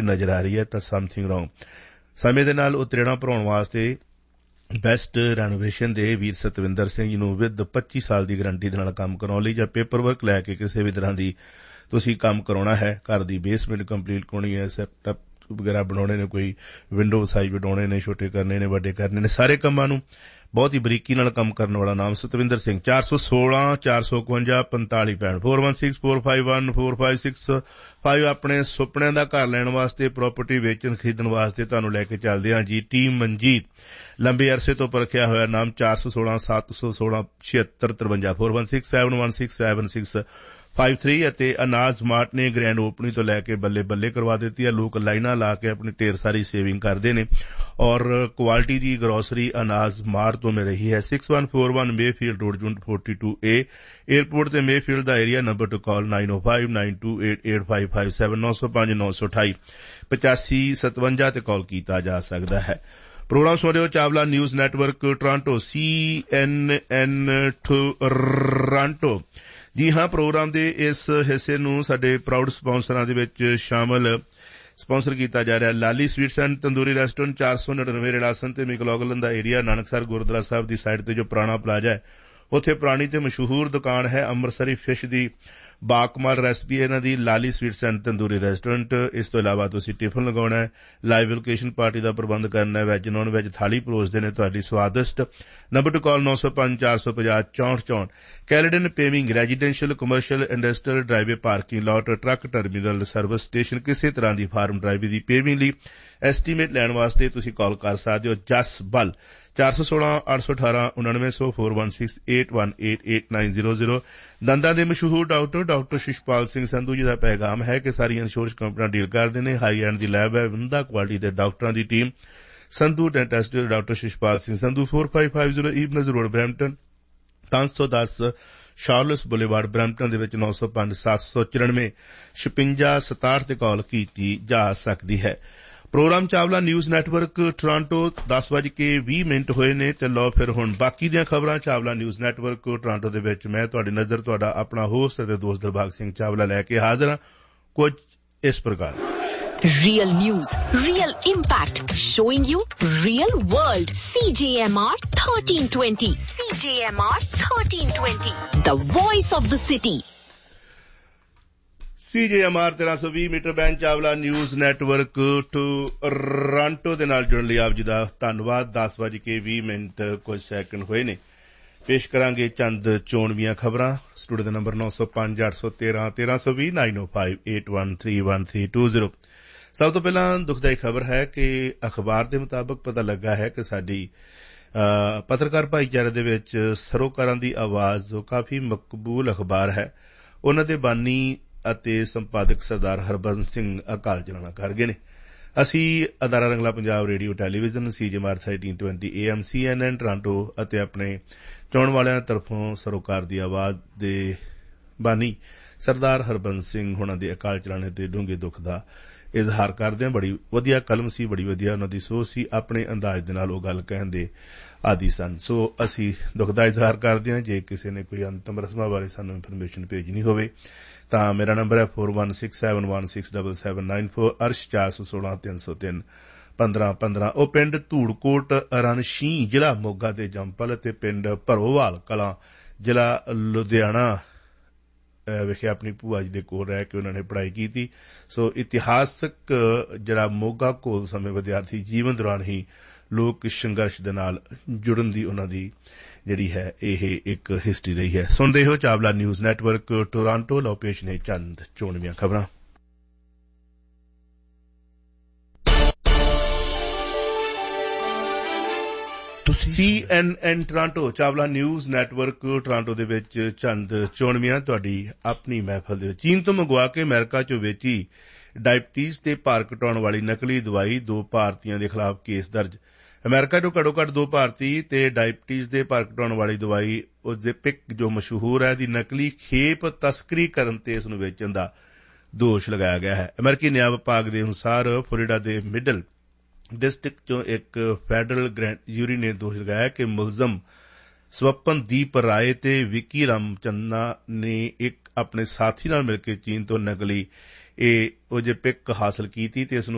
ਨਜ਼ਰ ਆ ਰਹੀ ਹੈ ਤਾਂ ਸਮਥਿੰਗ ਰੋਂਗ। ਸਮੇਂ ਦੇ ਨਾਲ ਉਤਰੇਣਾ ਭਰਾਉਣ ਵਾਸਤੇ ਬੈਸਟ ਰੈਨੋਵੇਸ਼ਨ ਦੇ ਵੀਰ ਸਤਵਿੰਦਰ ਸਿੰਘ ਜੀ ਨੂੰ ਵਿਦ 25 ਸਾਲ ਦੀ ਗਰੰਟੀ ਦੇ ਨਾਲ ਕੰਮ ਕਰਾਉਣ ਲਈ ਜਾਂ ਪੇਪਰ ਵਰਕ ਲੈ ਕੇ ਕਿਸੇ ਵੀ ਤਰ੍ਹਾਂ ਦੀ ਤੁਸੀਂ ਕੰਮ ਕਰਾਉਣਾ ਹੈ, ਘਰ ਦੀ ਬੇਸਮੈਂਟ ਕੰਪਲੀਟ ਕਰਾਉਣੀ ਹੈ, ਸੈਟਅਪ ਵਗੈਰਾ ਬਣਾਉਣੇ ਨੇ, ਕੋਈ ਵਿੰਡੋ ਸਾਈਜ਼ ਵਧਾਉਣੇ ਨੇ, ਛੋਟੇ ਕਰਨੇ ਨੇ, ਵੱਡੇ ਕਰਨੇ ਨੇ, ਸਾਰੇ ਕੰਮਾਂ ਨੂੰ ਬਹੁਤ ਹੀ ਬਰੀਕੀ ਨਾਲ ਕੰਮ ਕਰਨ ਵਾਲਾ ਨਾਮ ਸਤਵਿੰਦਰ ਸਿੰਘ। 416 452 45 65 416 451 4565 ਆਪਣੇ ਸੁਪਨਿਆਂ ਦਾ ਘਰ ਲੈਣ ਵਾਸਤੇ, ਪ੍ਰਾਪਰਟੀ ਵੇਚਣ ਖਰੀਦਣ ਵਾਸਤੇ ਤੁਹਾਨੂੰ ਲੈ ਕੇ ਚੱਲਦੇ ਹਾਂ ਜੀ ਟੀਮ ਮਨਜੀਤ। ਲੰਬੇ ਅਰਸੇ ਤੋਂ ਪਰਖਿਆ ਹੋਇਆ ਨਾਮ 416 716 7653 416 716 7653 ਅਤੇ ਅਨਾਜ ਮਾਰਟ ਨੇ ਗ੍ਰੈਂਡ ਓਪਨਿੰਗ ਤੋਂ ਲੈ ਕੇ ਬੱਲੇ ਬੱਲੇ ਕਰਵਾ ਦਿੱਤੀ ਹੈ। ਲੋਕ ਲਾਈਨਾਂ ਲਾ ਕੇ ਆਪਣੀ ਢੇਰ ਸਾਰੀ ਸੇਵਿੰਗ ਕਰਦੇ ਨੇ ਔਰ ਕੁਆਲਿਟੀ ਦੀ ਗਰੋਸਰੀ ਅਨਾਜ ਮਾਰਟ ਤੋਂ ਮਿਲ ਰਹੀ ਹੈ। 6141 Mayfield road unit 42A airport ਤੇ ਮੇਫੀਲਡ ਦਾ ਏਰੀਆ। ਨੰਬਰ ਟੂ ਕਾਲ 9059288557 905 928 8557 ਤੇ ਕਾਲ ਕੀਤਾ ਜਾ ਸਕਦਾ ਹੈ। ਪ੍ਰੋਗਰਾਮ ਸੁਣ ਰਹੇ ਹੋ Chawla news network Toronto CNN Toronto. ਜੀ ਹਾਂ, ਪ੍ਰੋਗਰਾਮ ਦੇ ਇਸ ਹਿੱਸੇ ਨੂੰ ਸਾਡੇ ਪ੍ਰਾਊਡ ਸਪਾਂਸਰਾਂ ਦੇ ਵਿੱਚ ਸ਼ਾਮਲ ਸਪਾਂਸਰ ਕੀਤਾ ਜਾ ਰਿਹਾ ਲਾਲੀ ਸਵੀਟਸ ਐਂਡ ਤੰਦੂਰੀ ਰੈਸਟੋਰੈਂਟ 499 ਰਿਲਾਸਨ ਤੇ ਮਿਕਲੋਗਲਨ ਦਾ ਏਰੀਆ। ਨਾਨਕਸਰ ਗੁਰਦੁਆਰਾ ਸਾਹਿਬ ਦੀ ਸਾਈਡ ਤੇ ਜੋ ਪੁਰਾਣਾ ਪਲਾਜ਼ਾ ਹੈ ਉੱਥੇ ਪੁਰਾਣੀ ਤੇ ਮਸ਼ਹੂਰ ਦੁਕਾਨ ਹੈ ਅੰਮ੍ਰਿਤਸਰੀ ਫਿਸ਼ ਦੀ। ਬਾਕਮਾਲ ਰੈਸਪੀ ਇਹਨਾਂ ਦੀ ਲਾਲੀ ਸਵੀਟਸ ਐਂਡ ਤੰਦੂਰੀ ਰੈਸਟੋਰੈਂਟ। ਇਸ ਤੋਂ ਇਲਾਵਾ ਤੁਸੀਂ ਟਿਫਨ ਲਗਾਉਣਾ ਹੈ, ਲਾਈਵ ਲੋਕੇਸ਼ਨ ਪਾਰਟੀ ਦਾ ਪ੍ਰਬੰਧ ਕਰਨਾ ਹੈ, ਵੈਜ ਨੌਨ ਵੈਜ ਥਾਲੀ ਪਰੋਸਦੇ ਨੇ ਤੁਹਾਡੀ ਸਵਾਦਿਸ਼ਟ। ਨੰਬਰ ਟੂ ਕਾਲ 905 450 6464। ਕੈਲੇਡਨ ਪੇਵਿੰਗ residential commercial industrial driveway parking lot truck terminal service station ਕਿਸੇ ਤਰ੍ਹਾਂ ਦੀ ਫਾਰਮ ਡਰਾਈਵੇ ਦੀ ਪੇਵਿੰਗ ਲਈ ਐਸਟੀਮੇਟ ਲੈਣ ਵਾਸਤੇ ਤੁਸੀਂ ਕਾਲ ਕਰ ਸਕਦੇ ਹੋ ਜਸ ਬਲ 416 818 9900 416 8188 ਦੰਦਾਂ ਦੇ ਮਸ਼ਹੂਰ ਡਾਕਟਰ ਸ਼ਿਸ਼ਪਾਲ ਸਿੰਘ ਸੰਧੂ ਜੀ ਦਾ ਪੈਗਾਮ ਹੈ ਕਿ ਸਾਰੀਆਂ ਇੰਸ਼ੋਰੈਂਸ ਕੰਪਨੀਆਂ ਡੀਲ ਕਰਦੇ ਨੇ। ਹਾਈ ਐਂਡ ਦੀ ਲੈਬ ਹੈ, ਵਿੰਦਾ ਕੁਆਲਿਟੀ ਦੇ ਡਾਕਟਰਾਂ ਦੀ team. Sandhu dentist doctor ਸ਼ਿਸ਼ਪਾਲ Singh Sandhu 4550 ਈਵਨਜ਼ road Brampton 510 ਸ਼ਾਰਲਸ boulevard Brampton ਦੇ ਵਿੱਚ 905 794 56 67 ਤੇ ਕਾਲ ਕੀਤੀ ਜਾ ਸਕਦੀ ਹੈ। Programme Chawla news network Toronto 10:20 ਹੋਏ ਨੇ ਤੇ ਲਓ ਫਿਰ ਹੁਣ ਬਾਕੀ ਦੀਆਂ ਖਬਰਾਂ ਚਾਵਲਾ ਨਿਊਜ਼ ਨੈਟਵਰਕ ਟੋਰਾਂਟੋ ਦੇ ਵਿੱਚ ਮੈਂ ਤੁਹਾਡੀ ਨਜ਼ਰ ਤੁਹਾਡਾ ਆਪਣਾ ਹੋਸਟ ਅਤੇ ਦੋਸਤ ਦਿਲਬਾਗ ਸਿੰਘ ਚਾਵਲਾ ਲੈ ਕੇ ਹਾਜ਼ਰ ਹਾਂ। ਕੁਝ ਇਸ ਪ੍ਰਕਾਰ Real news, real impact, showing you real world. CJMR 1320. CJMR 1320. The voice of the city. CJMR 1320 metre band Chawla news network Toronto ਦੇ ਨਾਲ ਜੁੜਨ ਲਈ ਆਪ ਜੀ ਦਾ ਧੰਨਵਾਦ। 10:20 ਕੁਝ ਸੈਕਿੰਡ ਹੋਏ ਨੇ। ਪੇਸ਼ ਕਰਾਂਗੇ ਚੰਦ ਚੋਣਵੀਆਂ ਖਬਰਾਂ। ਸਟੂਡੀਓ ਦਾ ਨੰਬਰ 905 813 1320 905 81313220। ਸਭ ਤੋਂ ਪਹਿਲਾਂ ਦੁਖਦਾਈ ਖਬਰ ਹੈ ਕਿ ਅਖਬਾਰ ਦੇ ਮੁਤਾਬਕ ਪਤਾ ਲੱਗਾ ਹੈ ਕਿ ਸਾਡੀ ਪੱਤਰਕਾਰ ਭਾਈਚਾਰੇ ਦੇ ਵਿੱਚ ਸਰੋਕਾਰਾਂ ਦੀ ਆਵਾਜ਼ ਜੋ ਕਾਫੀ ਮਕਬੂਲ ਅਖਬਾਰ ਹੈ, ਉਹਨਾਂ ਦੇ ਬਾਨੀ ਅਤੇ ਸੰਪਾਦਕ ਸਰਦਾਰ ਹਰਬੰਸ ਸਿੰਘ ਅਕਾਲ ਚਲਾਣਾ ਕਰ ਗਏ ਨੇ। ਅਸੀਂ ਅਦਾਰਾ ਰੰਗਲਾ Punjab radio television CJMR 1320 AM CNN Toronto ਅਤੇ ਆਪਣੇ ਚੋਣ ਵਾਲਿਆਂ ਤਰਫੋਂ ਸਰੋਕਾਰ ਦੀ ਆਵਾਜ਼ ਦੇ ਬਾਨੀ ਸਰਦਾਰ ਹਰਬੰਸ ਸਿੰਘ ਹੋਣਾ ਦੇ ਅਕਾਲ ਚਲਾਣੇ ਤੇ ਡੂੰਘੇ ਦੁੱਖ ਦਾ ਇਜ਼ਹਾਰ ਕਰਦੇ ਹਾਂ। ਬੜੀ ਵਧੀਆ ਕਲਮ ਸੀ, ਬੜੀ ਵਧੀਆ ਉਹਨਾਂ ਦੀ ਸੋਚ ਸੀ, ਆਪਣੇ ਅੰਦਾਜ਼ ਦੇ ਨਾਲ ਉਹ ਗੱਲ ਕਹਿਣ ਦੇ ਆਦੀ ਸਨ। ਸੋ ਅਸੀਂ ਦੁੱਖ ਦਾ ਇਜ਼ਹਾਰ ਕਰਦੇ ਹਾਂ। ਜੇ ਕਿਸੇ ਨੇ ਕੋਈ ਅੰਤਮ ਰਸਮਾਂ ਬਾਰੇ ਸਾਨੂੰ ਇਨਫੋਰਮੇਸ਼ਨ ਭੇਜਣੀ ਹੋਵੇ ਤਾਂ ਮੇਰਾ ਨੰਬਰ ਹੈ 4167167794 ਅਰਸ਼ 416 303 1515। ਉਹ ਪਿੰਡ ਧੂੜਕੋਟ ਰਣਸ਼ੀ ਜ਼ਿਲ੍ਹਾ ਮੋਗਾ ਦੇ ਜੰਪਲ ਅਤੇ ਪਿੰਡ ਭਰੋਵਾਲ ਕਲਾਂ ਜ਼ਿਲ੍ਹਾ ਲੁਧਿਆਣਾ ਵਿਖੇ ਆਪਣੀ ਭੂਆ ਜੀ ਦੇ ਕੋਲ ਰਹਿ ਕੇ ਉਹਨਾਂ ਨੇ ਪੜ੍ਹਾਈ ਕੀਤੀ। ਸੋ ਇਤਿਹਾਸਕ ਜਿਹੜਾ ਮੋਗਾ ਘੋਲ ਸਮੇਂ ਵਿਦਿਆਰਥੀ ਜੀਵਨ ਦੌਰਾਨ ਹੀ ਲੋਕ ਸੰਘਰਸ਼ ਦੇ ਨਾਲ ਜੁੜਨ ਦੀ ਉਹਨਾਂ ਦੀ ਜਿਹੜੀ ਹੈ ਇਹ ਇੱਕ ਹਿਸਟਰੀ ਰਹੀ ਹੈ। ਸੁਣਦੇ ਹੋ ਚਾਵਲਾ ਨਿਊਜ਼ ਨੈਟਵਰਕ ਟੋਰਾਂਟੋ। ਲਓ ਪੇਸ਼ ਨੇ ਚੰਦ ਚੋਣਵੀਆਂ ਖਬਰਾਂ। CNN Toronto Chawla news network Toronto ਦੇ ਵਿੱਚ ਚੰਦ ਚੋਣਵੀਆਂ ਤੁਹਾਡੀ ਆਪਣੀ ਮਹਿਫਲ ਦੇ ਵਿੱਚ। ਚੀਨ ਤੋਂ ਮੰਗਵਾ ਕੇ ਅਮਰੀਕਾ ਚ ਵੇਚੀ ਡਾਇਬਟੀਜ਼ ਤੇ ਭਾਰ ਘਟਾਉਣ ਵਾਲੀ ਨਕਲੀ ਦਵਾਈ, 2 ਭਾਰਤੀਆਂ ਦੇ ਖਿਲਾਫ ਕੇਸ ਦਰਜ। ਅਮਰੀਕਾ ਚੋਂ ਘੱਟੋ ਘੱਟ 2 ਭਾਰਤੀ ਤੇ ਡਾਇਬਟੀਜ਼ ਦੇ ਭਾਰ ਘਟਾਉਣ ਵਾਲੀ ਦਵਾਈ ਓਜ਼ੈਪਿਕ ਜੋ ਮਸ਼ਹੂਰ ਹੈ ਦੀ ਨਕਲੀ ਖੇਪ ਤਸਕਰੀ ਕਰਨ ਤੇ ਇਸ ਨੂੰ ਵੇਚਣ ਦਾ ਦੋਸ਼ ਲਗਾਇਆ ਗਿਆ ਹੈ। ਅਮਰੀਕੀ ਨਿਆਂ ਵਿਭਾਗ ਦੇ ਅਨੁਸਾਰ ਫਲੋਰੀਡਾ ਦੇ ਮਿਡਲ ਡਿਸਟ੍ਰਿਕਟ ਚੋਂ ਇੱਕ ਫੈਡਰਲ ਗ੍ਰੈਂਡ ਜੂਰੀ ਨੇ ਦੋਸ਼ ਲਗਾਇਆ ਕਿ ਮੁਲਜ਼ਮ ਸਵਪਨਦੀਪ ਰਾਏ ਤੇ ਵਿੱਕੀ ਰਾਮਚੰਨਾ ਨੇ ਇੱਕ ਆਪਣੇ ਸਾਥੀ ਨਾਲ ਮਿਲ ਕੇ ਚੀਨ ਤੋਂ ਨਕਲੀ ਇਹ ਓਜ਼ੈਪਿਕ ਹਾਸਲ ਕੀਤੀ ਤੇ ਇਸ ਨੂੰ